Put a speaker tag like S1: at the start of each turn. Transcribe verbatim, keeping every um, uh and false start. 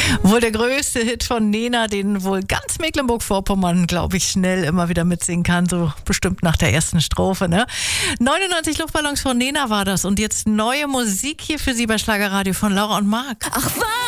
S1: Wohl der größte Hit von Nena, den wohl ganz Mecklenburg-Vorpommern, glaube ich, schnell immer wieder mitsingen kann. So bestimmt nach der ersten Strophe, ne? neunundneunzig Luftballons von Nena war das. Und jetzt neue Musik hier für Sie bei Schlagerradio von Laura und Marc.
S2: Ach was?